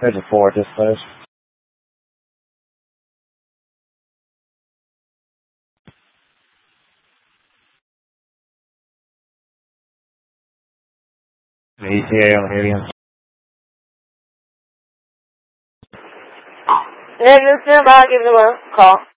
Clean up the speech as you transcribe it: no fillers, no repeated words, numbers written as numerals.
There's a 4 at this place. An ETA on Helium. Yeah, just give him a call.